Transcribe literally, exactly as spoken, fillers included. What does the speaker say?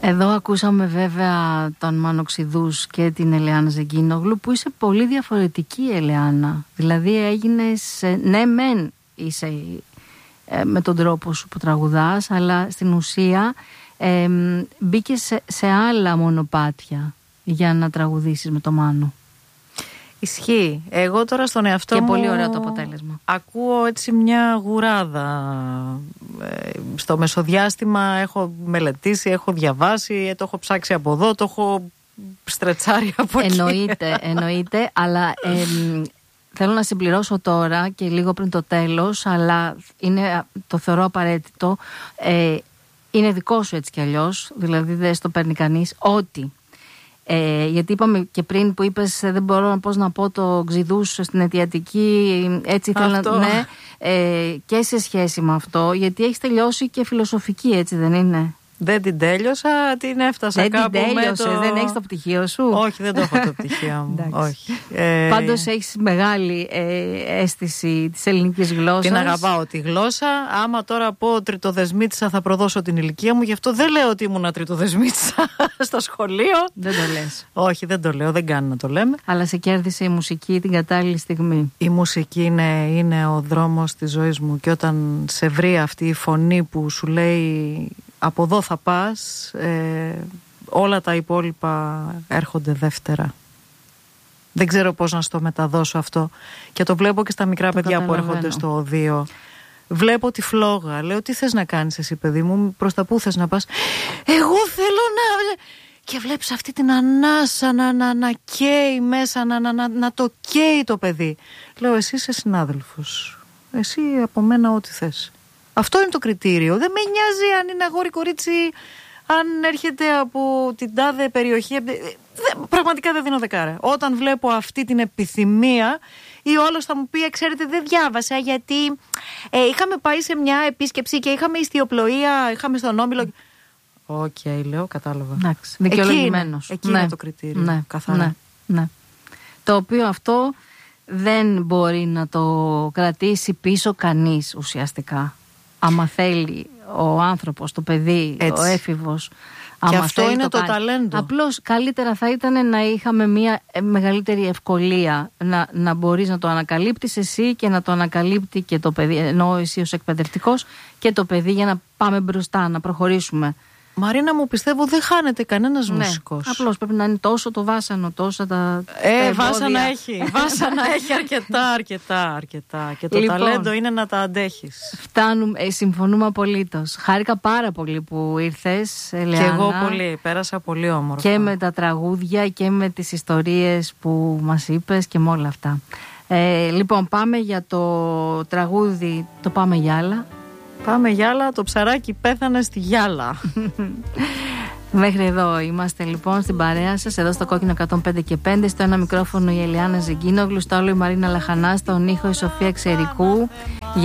Εδώ ακούσαμε βέβαια τον Μάνο Ξηδούς και την Ελεάνα Ζεγκίνογλου, που είσαι πολύ διαφορετική, Ελεάνα. Δηλαδή έγινες, ναι μεν είσαι ε, με τον τρόπο σου που τραγουδάς, αλλά στην ουσία ε, μπήκες σε, σε άλλα μονοπάτια για να τραγουδήσεις με τον Μάνο. Ισχύει. Εγώ τώρα στον εαυτό και μου... Και πολύ ωραίο το αποτέλεσμα. Ακούω έτσι μια γουράδα. Ε, στο μεσοδιάστημα έχω μελετήσει, έχω διαβάσει, το έχω ψάξει από εδώ, το έχω στρετσάρει από εκεί. Εννοείται, εννοείται, αλλά ε, θέλω να συμπληρώσω τώρα και λίγο πριν το τέλος, αλλά είναι, το θεωρώ απαραίτητο, ε, είναι δικό σου έτσι κι αλλιώς, δηλαδή δεν στο παίρνει κανείς, ότι Ε, γιατί είπαμε και πριν που είπες δεν μπορώ να, πώς να πω το Ξηδούς στην αιτιατική, έτσι θέλω να, ναι, ε, και σε σχέση με αυτό, γιατί έχεις τελειώσει και φιλοσοφική, έτσι δεν είναι? Δεν την τέλειωσα, την έφτασα δεν κάπου. Δεν την τέλειωσες, το... δεν έχεις το πτυχίο σου? Όχι, δεν το έχω το πτυχίο μου. Όχι. Ε... Πάντως έχεις μεγάλη ε, αίσθηση της ελληνικής γλώσσας. Την αγαπάω τη γλώσσα. Άμα τώρα πω τριτοδεσμίτισσα θα προδώσω την ηλικία μου, γι' αυτό δεν λέω ότι ήμουν τριτοδεσμίτισσα στο σχολείο. Δεν το λες? Όχι, δεν το λέω, δεν κάνει να το λέμε. Αλλά σε κέρδισε η μουσική την κατάλληλη στιγμή. Η μουσική είναι, είναι ο δρόμος της ζωής μου, και όταν σε βρει αυτή η φωνή που σου λέει από εδώ θα πας, ε, όλα τα υπόλοιπα έρχονται δεύτερα. Δεν ξέρω πώς να στο μεταδώσω αυτό. Και το βλέπω και στα μικρά το παιδιά που έρχονται στο οδείο. Βλέπω τη φλόγα. Λέω, τι θες να κάνεις εσύ, παιδί μου, προς τα πού θες να πας? Εγώ θέλω να... Και βλέπεις αυτή την ανάσα να, να, να καίει μέσα, να, να, να, να το καίει το παιδί. Λέω, εσύ είσαι συνάδελφος. Εσύ από μένα ό,τι θες. Αυτό είναι το κριτήριο. Δεν με νοιάζει αν είναι αγόρι κορίτσι, αν έρχεται από την τάδε περιοχή. Πραγματικά δεν δίνω δεκάρα. Όταν βλέπω αυτή την επιθυμία, ή ο άλλος θα μου πει, ξέρετε, δεν διάβασα γιατί ε, είχαμε πάει σε μια επίσκεψη και είχαμε ιστιοπλοεία, είχαμε στον Όμιλο. Οκ, okay, λέω, κατάλαβα. Εντάξει, δικαιολογημένος. Εκεί είναι, εκεί ναι, είναι το κριτήριο. Ναι, καθαρά. Ναι, ναι. Το οποίο αυτό δεν μπορεί να το κρατήσει πίσω κανείς ουσιαστικά. Άμα θέλει ο άνθρωπος, το παιδί, έτσι, ο έφηβος. Και αυτό είναι το, το ταλέντο. Απλώς καλύτερα θα ήταν να είχαμε μια μεγαλύτερη ευκολία να, να μπορείς να το ανακαλύπτεις εσύ και να το ανακαλύπτει και το παιδί, ενώ εσύ ως εκπαιδευτικός και το παιδί, για να πάμε μπροστά, να προχωρήσουμε. Μαρίνα μου, πιστεύω δεν χάνεται κανένας ναι, μουσικός. Απλώς πρέπει να είναι τόσο το βάσανο, τόσο τα. Ε, τα βάσανα έχει. Βάσανα έχει αρκετά, αρκετά, αρκετά. Και το λοιπόν, ταλέντο είναι να τα αντέχεις. Φτάνουμε, ε, συμφωνούμε απολύτως. Χάρηκα πάρα πολύ που ήρθες, Ελεάνα. Και εγώ πολύ, πέρασα πολύ όμορφα. Και με τα τραγούδια και με τις ιστορίες που μας είπες και με όλα αυτά. Ε, λοιπόν, πάμε για το τραγούδι, το Πάμε Γιάλα. Πάμε Γιάλα, το ψαράκι πέθανε στη Γιάλα. Μέχρι εδώ είμαστε λοιπόν στην παρέα σας, εδώ στο Κόκκινο εκατόν πέντε και πέντε. Στο ένα μικρόφωνο η Ελεάνα Ζεγκίνογλου, στο άλλο η Μαρίνα Λαχανά, στον ήχο η Σοφία Ξερικού.